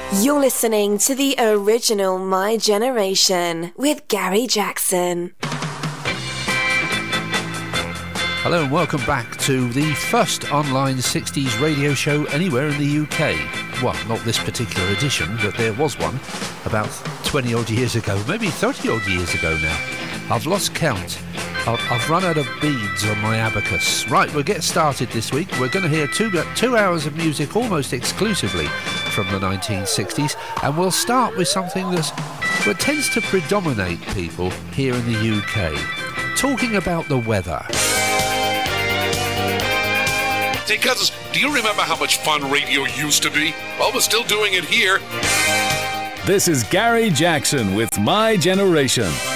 You're listening to the original My Generation with Gary Jackson. Hello and welcome back to the first online 60s radio show anywhere in the UK. Well, not this particular edition, but there was one about 20 odd years ago, maybe 30 odd years ago now. I've lost count. I've run out of beads on my abacus. Right, we'll get started this week. We're going to hear two hours of music almost exclusively from the 1960s, and we'll start with something that tends to predominate people here in the UK. Talking about the weather. Hey, cousins, do you remember how much fun radio used to be? Well, we're still doing it here. This is Gary Jackson with My Generation